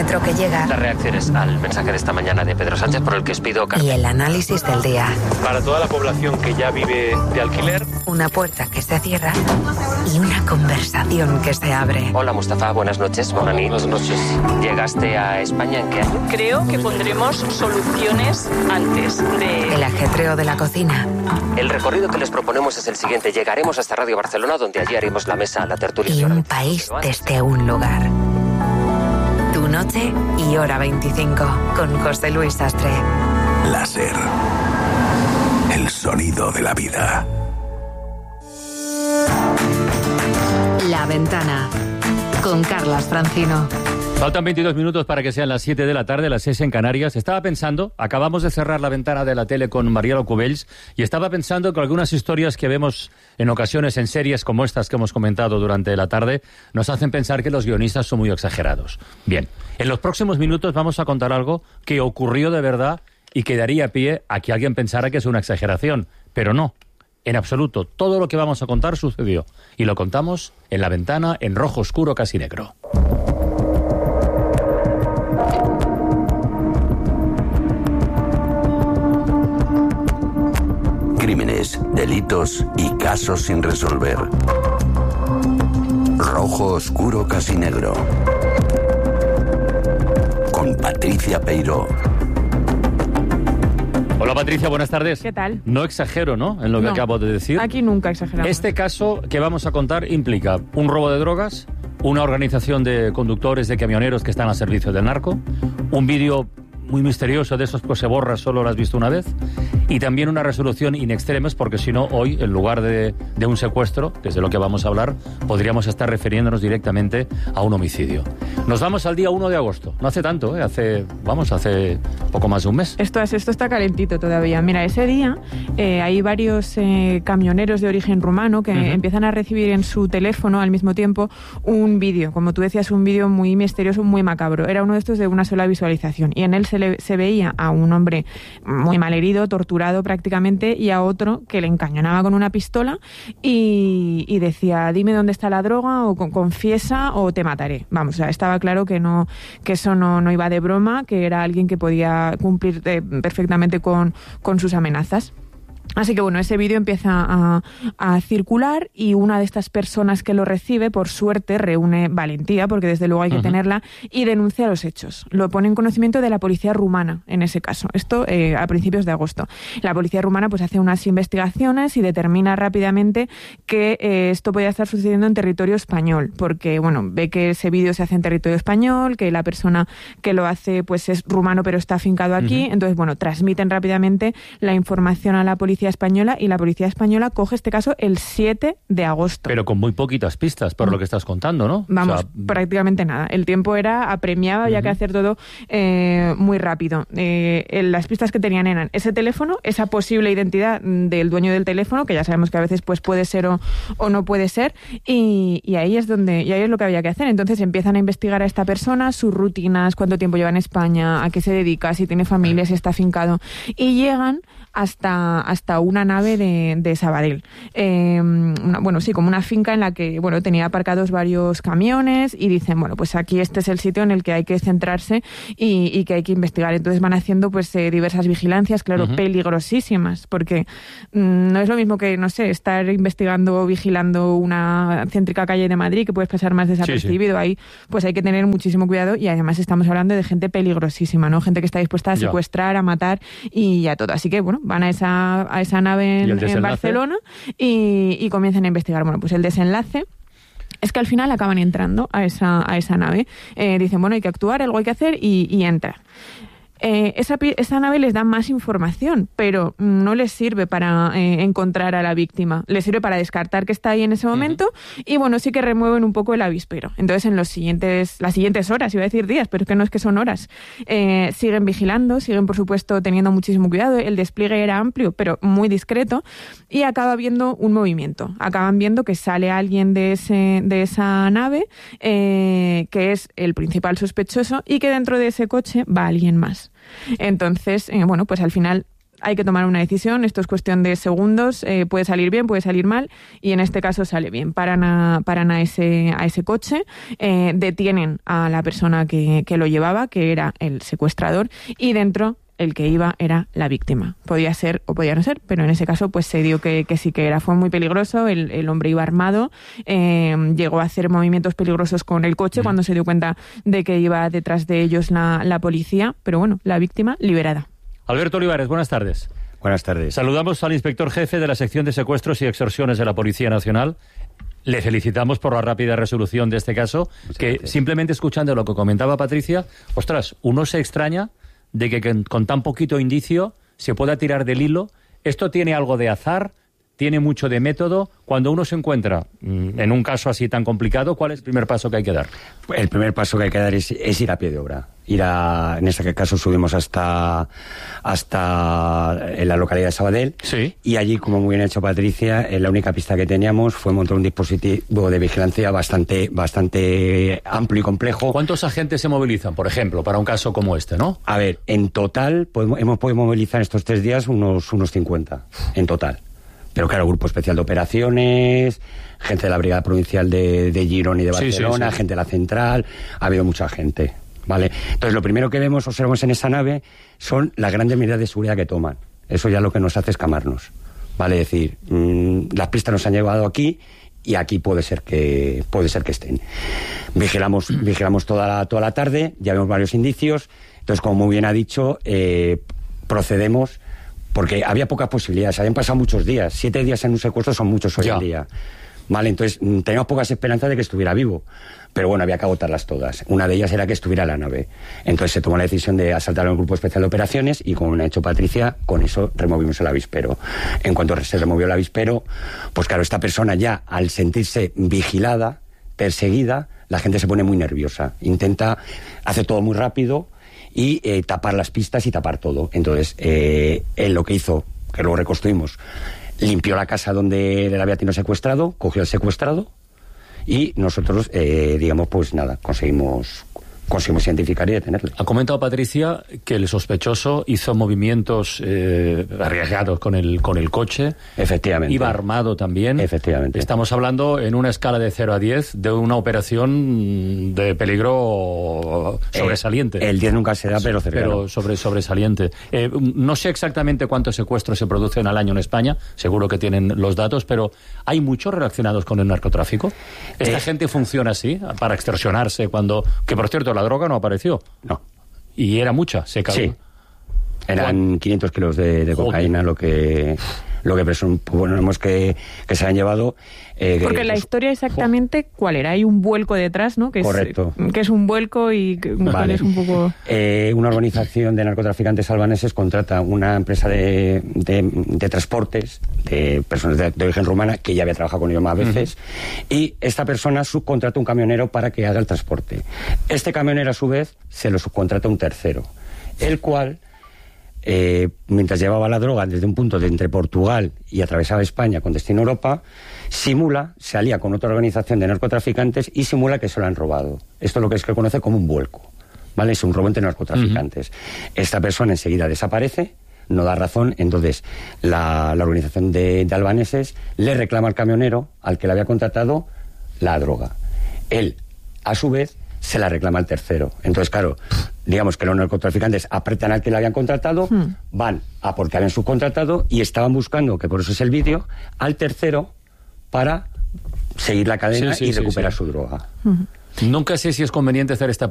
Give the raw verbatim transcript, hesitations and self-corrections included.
metro que llega. Las reacciones al mensaje de esta mañana de Pedro Sánchez por el que os pido... Y el análisis del día. Para toda la población que ya vive de alquiler. Una puerta que se cierra y una conversación que se abre. Hola Mustafa, buenas noches. Buenas noches. ¿Llegaste a España en qué año? Creo que pondremos soluciones antes de... El ajetreo de la cocina. El recorrido que les proponemos es el siguiente. Llegaremos hasta Radio Barcelona, donde allí haremos la mesa, la tertulia. Y un país desde un lugar. Tu noche y hora veinticinco, con José Luis Sastre. Láser. El sonido de la vida. La Ventana, con Carlas Francino. Faltan veintidós minutos para que sean las siete de la tarde, las seis en Canarias. Estaba pensando, acabamos de cerrar La Ventana de la tele con Mariano Cubells, y estaba pensando que algunas historias que vemos en ocasiones en series como estas que hemos comentado durante la tarde nos hacen pensar que los guionistas son muy exagerados. Bien, en los próximos minutos vamos a contar algo que ocurrió de verdad y que daría pie a que alguien pensara que es una exageración, pero no. En absoluto, todo lo que vamos a contar sucedió. Y lo contamos en La Ventana, en rojo oscuro, casi negro. Crímenes, delitos y casos sin resolver. Rojo oscuro, casi negro. Con Patricia Peiró. Hola Patricia, buenas tardes. ¿Qué tal? No exagero, ¿no?, en lo que no, acabo de decir. Aquí nunca exageramos. Este caso que vamos a contar implica un robo de drogas, una organización de conductores de camioneros que están al servicio del narco, un vídeo muy misterioso de esos que se borra, solo lo has visto una vez, y también una resolución in extremis, porque si no, hoy, en lugar de, de un secuestro, que es de lo que vamos a hablar, podríamos estar refiriéndonos directamente a un homicidio. Nos vamos al día uno de agosto. No hace tanto, ¿eh? Hace, vamos, hace poco más de un mes. Esto, es, esto está calentito todavía. Mira, ese día eh, hay varios eh, camioneros de origen rumano que uh-huh. empiezan a recibir en su teléfono al mismo tiempo un vídeo. Como tú decías, un vídeo muy misterioso, muy macabro. Era uno de estos de una sola visualización. Y en él se, le, se veía a un hombre muy malherido, torturado prácticamente, y a otro que le encañonaba con una pistola y, y decía, dime dónde está la droga, o confiesa o te mataré. Vamos, o sea, estaba claro que no, que eso no, no iba de broma, que era alguien que podía cumplir eh, perfectamente con, con sus amenazas. Así que bueno, ese vídeo empieza a, a circular, y una de estas personas que lo recibe, por suerte, reúne valentía, porque desde luego hay que uh-huh. tenerla, y denuncia los hechos. Lo pone en conocimiento de la policía rumana, en ese caso. Esto eh, a principios de agosto. La policía rumana pues hace unas investigaciones y determina rápidamente que eh, esto podía estar sucediendo en territorio español, porque bueno, ve que ese vídeo se hace en territorio español, que la persona que lo hace pues es rumano pero está afincado aquí. Uh-huh. Entonces bueno, transmiten rápidamente la información a la policía española, y la policía española coge este caso el siete de agosto. Pero con muy poquitas pistas, por lo que estás contando, ¿no? Vamos, o sea, prácticamente nada. El tiempo era apremiado, había uh-huh. que hacer todo eh, muy rápido. Eh, las pistas que tenían eran ese teléfono, esa posible identidad del dueño del teléfono, que ya sabemos que a veces pues puede ser o, o no puede ser, y, y ahí es donde y ahí es lo que había que hacer. Entonces empiezan a investigar a esta persona, sus rutinas, cuánto tiempo lleva en España, a qué se dedica, si tiene familia, si está afincado, y llegan hasta, hasta una nave de, de Sabadell. Eh, una, bueno, sí, como una finca en la que bueno tenía aparcados varios camiones, y dicen, bueno, pues aquí este es el sitio en el que hay que centrarse y, y que hay que investigar. Entonces van haciendo pues eh, diversas vigilancias, claro, uh-huh. peligrosísimas, porque mmm, no es lo mismo que, no sé, estar investigando o vigilando una céntrica calle de Madrid, que puedes pasar más desapercibido. Sí, sí. Ahí pues hay que tener muchísimo cuidado, y además estamos hablando de gente peligrosísima, ¿no? Gente que está dispuesta a secuestrar, a matar y a todo. Así que bueno, van a esa, a esa nave en, en Barcelona y, y comienzan a investigar. Bueno, pues el desenlace es que al final acaban entrando a esa, a esa nave. Eh, dicen, bueno, hay que actuar, algo hay que hacer, y, y entran. Eh, esa, esa nave les da más información, pero no les sirve para eh, encontrar a la víctima. Les sirve para descartar que está ahí en ese momento, uh-huh. y bueno, sí que remueven un poco el avispero. Entonces en los siguientes, las siguientes horas, iba a decir días, pero es que no es que son horas, eh, siguen vigilando, siguen por supuesto teniendo muchísimo cuidado. El despliegue era amplio, pero muy discreto, y acaba viendo un movimiento. Acaban viendo que sale alguien de, ese, de esa nave, eh, que es el principal sospechoso, y que dentro de ese coche va alguien más. Entonces, eh, bueno, pues al final hay que tomar una decisión. Esto es cuestión de segundos. Eh, puede salir bien, puede salir mal. Y en este caso sale bien. Paran a, paran a, ese, a ese coche, eh, detienen a la persona que, que lo llevaba, que era el secuestrador, y dentro el que iba era la víctima. Podía ser o podía no ser, pero en ese caso pues se dio que, que sí que era. Fue muy peligroso, el, el hombre iba armado, eh, llegó a hacer movimientos peligrosos con el coche mm. cuando se dio cuenta de que iba detrás de ellos la, la policía, pero bueno, la víctima liberada. Alberto Olivares, buenas tardes. Buenas tardes. Saludamos al inspector jefe de la sección de secuestros y extorsiones de la Policía Nacional. Le felicitamos por la rápida resolución de este caso, Muchas que gracias. Simplemente escuchando lo que comentaba Patricia, ostras, uno se extraña de que con tan poquito indicio se pueda tirar del hilo. Esto tiene algo de azar, tiene mucho de método. Cuando uno se encuentra mmm, en un caso así tan complicado, ¿cuál es el primer paso que hay que dar? El primer paso que hay que dar es, es ir a pie de obra. Ir a, en este caso subimos hasta hasta en la localidad de Sabadell. Sí. Y allí, como muy bien ha hecho Patricia, eh, la única pista que teníamos fue montar un dispositivo de vigilancia bastante bastante amplio y complejo. ¿Cuántos agentes se movilizan, por ejemplo, para un caso como este, no? A ver, en total podemos, hemos podido movilizar estos tres días unos, unos cincuenta, en total. Pero claro, Grupo Especial de Operaciones, gente de la Brigada Provincial de, de Girona y de Barcelona, sí, sí, sí. gente de la Central, ha habido mucha gente, ¿vale? Entonces, lo primero que vemos, observamos en esa nave, son las grandes medidas de seguridad que toman. Eso ya lo que nos hace es camarnos, ¿vale? Es decir, mmm, las pistas nos han llevado aquí y aquí puede ser que puede ser que estén. Vigilamos, vigilamos toda la, toda la tarde, ya vemos varios indicios, entonces, como muy bien ha dicho, eh, procedemos... Porque había pocas posibilidades, habían pasado muchos días. Siete días en un secuestro son muchos hoy ya. en día. Vale, entonces teníamos pocas esperanzas de que estuviera vivo. Pero bueno, había que agotarlas todas. Una de ellas era que estuviera la nave. Entonces se tomó la decisión de asaltar al Grupo Especial de Operaciones y, como ha hecho Patricia, con eso removimos el avispero. En cuanto se removió el avispero, pues claro, esta persona ya, al sentirse vigilada, perseguida, la gente se pone muy nerviosa. Intenta hacer todo muy rápido y eh, tapar las pistas y tapar todo. Entonces, eh, él lo que hizo, que luego reconstruimos, limpió la casa donde él había tenido secuestrado, cogió al secuestrado y nosotros, eh, digamos, pues nada, conseguimos... conseguimos identificar y detenerle. Ha comentado Patricia que el sospechoso hizo movimientos eh, arriesgados con el con el coche. Efectivamente. Iba armado también. Efectivamente. Estamos hablando en una escala de cero a diez de una operación de peligro sobresaliente. Eh, el diez nunca se da, pero cercano. Pero sobre, sobresaliente. Eh, no sé exactamente cuántos secuestros se producen al año en España, seguro que tienen los datos, pero ¿hay muchos relacionados con el narcotráfico? ¿Esta eh, gente funciona así, para extorsionarse cuando... que por cierto, la droga no apareció. No. ¿Y era mucha? Se caló. Sí. Eran ¿Cuál? quinientos kilos de, de cocaína lo que lo que presumimos que, que se han llevado. Eh, Porque que, la pues, historia exactamente, ¿cuál era? Hay un vuelco detrás, ¿no? Que correcto. Es, que es un vuelco y que vale. es un poco... Eh, una organización de narcotraficantes albaneses contrata una empresa de, de, de transportes de personas de, de origen rumana, que ya había trabajado con ellos más veces, uh-huh. y esta persona subcontrata un camionero para que haga el transporte. Este camionero, a su vez, se lo subcontrata un tercero, el cual... Eh, mientras llevaba la droga desde un punto de entre Portugal y atravesaba España con destino a Europa, simula, se alía con otra organización de narcotraficantes y simula que se lo han robado. Esto es lo que se conoce como un vuelco, ¿vale? Es un robo entre narcotraficantes. Uh-huh. Esta persona enseguida desaparece, no da razón, entonces la, la organización de, de albaneses le reclama al camionero al que le había contratado la droga. Él, a su vez, se la reclama al tercero. Entonces, claro, digamos que los narcotraficantes apretan al que le habían contratado, hmm. van a porque habían subcontratado y estaban buscando, que por eso es el vídeo, al tercero para seguir la cadena sí, sí, y recuperar sí, sí. su droga. Hmm. Nunca sé si es conveniente hacer esta